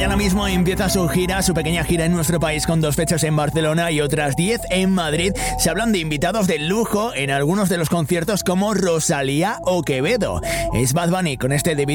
ahora mismo empieza su pequeña gira en nuestro país con 2 fechas en Barcelona y otras 10 en Madrid. Se hablan de invitados de lujo en algunos de los conciertos como Rosalía o Quevedo. Es Bad Bunny con este The